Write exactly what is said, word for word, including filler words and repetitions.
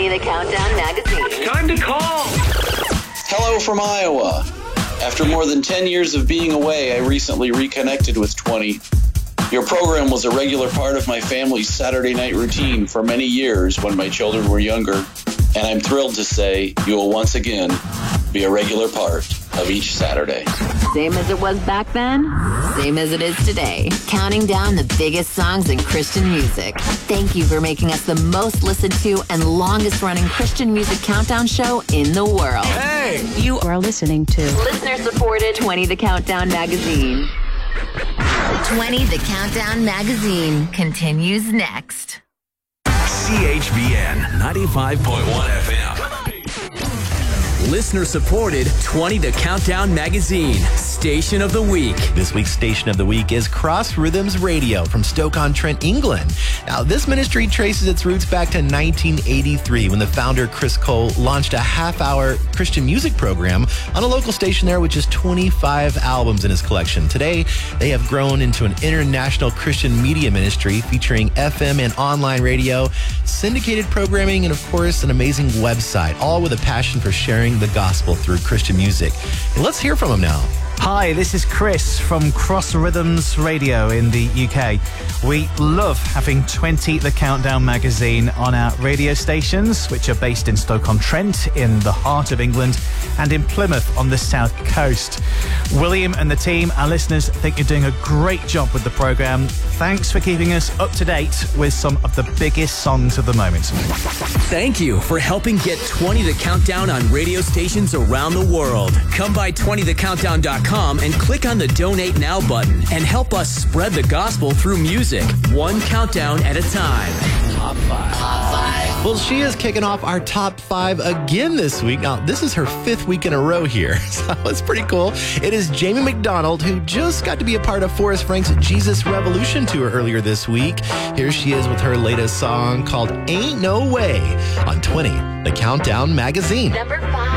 twenty The Countdown Magazine. Time to call. Hello from Iowa. After more than ten years of being away, I recently reconnected with twenty. Your program was a regular part of my family's Saturday night routine for many years when my children were younger, and I'm thrilled to say you will once again be a regular part of each Saturday. Same as it was back then, same as it is today. Counting down the biggest songs in Christian music. Thank you for making us the most listened to and longest running Christian music countdown show in the world. Hey! You are listening to Listener supported twenty The Countdown Magazine. twenty The Countdown Magazine continues next. C H B N ninety-five point one F M. Listener supported twenty The Countdown Magazine, Station of the Week. This week's Station of the Week is Cross Rhythms Radio from Stoke-on-Trent, England. Now, this ministry traces its roots back to nineteen eighty-three when the founder, Chris Cole, launched a half-hour Christian music program on a local station there with just twenty-five albums in his collection. Today, they have grown into an international Christian media ministry featuring F M and online radio, syndicated programming, and of course, an amazing website, all with a passion for sharing the gospel through Christian music. And let's hear from him now. Hi, this is Chris from Cross Rhythms Radio in the U K. We love having twenty The Countdown Magazine on our radio stations, which are based in Stoke-on-Trent in the heart of England and in Plymouth on the south coast. William and the team, our listeners, think you're doing a great job with the programme. Thanks for keeping us up to date with some of the biggest songs of the moment. Thank you for helping get twenty The Countdown on radio stations around the world. Come by twenty the countdown dot com and click on the Donate Now button and help us spread the gospel through music, one countdown at a time. Top five. Top five. Well, she is kicking off our top five again this week. Now, this is her fifth week in a row here, so it's pretty cool. It is Jamie McDonald, who just got to be a part of Forrest Frank's Jesus Revolution tour earlier this week. Here she is with her latest song called Ain't No Way on twenty The Countdown Magazine. Number five.